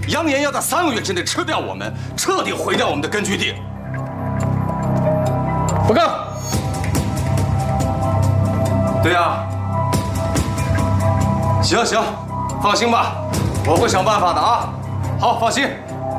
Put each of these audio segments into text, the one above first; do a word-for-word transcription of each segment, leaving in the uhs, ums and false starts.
扬言要在三个月之内吃掉我们，彻底毁掉我们的根据地。 报告。 对呀。行行，放心吧，我会想办法的啊。好，放心。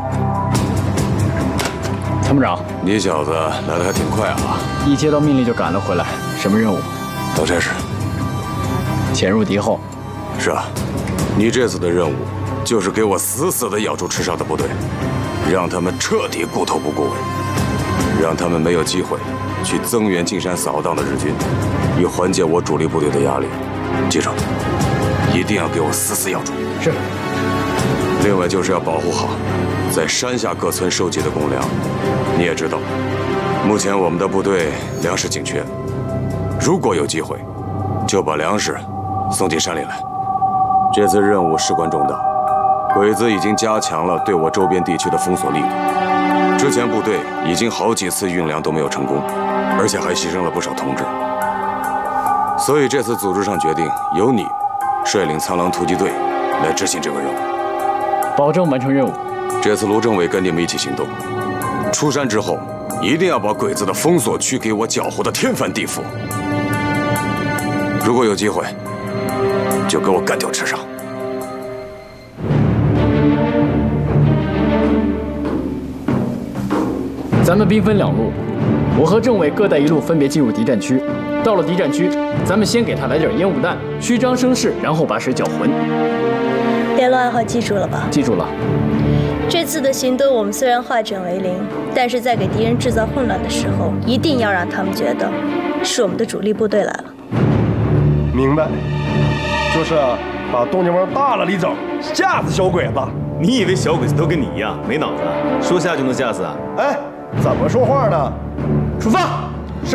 参谋长， 你小子来得还挺快啊！ 一接到命令就赶了回来。什么任务？ 到差事。 潜入敌后。 是啊，你这次的任务就是给我死死地咬住赤沙的部队，让他们彻底顾头不顾尾，让他们没有机会去增援进山扫荡的日军，以缓解我主力部队的压力。记住，一定要给我死死咬住。 是。 另外就是要保护好在山下各村收集的公粮。你也知道，目前我们的部队粮食紧缺，如果有机会，就把粮食送进山里来。这次任务事关重大，鬼子已经加强了对我周边地区的封锁力度。之前部队已经好几次运粮都没有成功，而且还牺牲了不少同志。所以这次组织上决定由你率领苍狼突击队来执行这个任务， 保证完成任务。 这次卢政委跟你们一起行动，出山之后一定要把鬼子的封锁区给我搅和得天翻地覆。如果有机会，就给我干掉赤沙。 咱们兵分两路，我和政委各带一路，分别进入敌占区。到了敌占区，咱们先给他来点烟雾弹，虚张声势，然后把水搅浑。 联络暗号记住了吧？ 记住了。 这次的行动我们虽然化整为零，但是在给敌人制造混乱的时候，一定要让他们觉得是我们的主力部队来了。 明白，就是把动静往大了里整，吓死小鬼子。 你以为小鬼子都跟你一样没脑子，说吓就能吓死啊？ 哎，怎么说话呢？ 出发！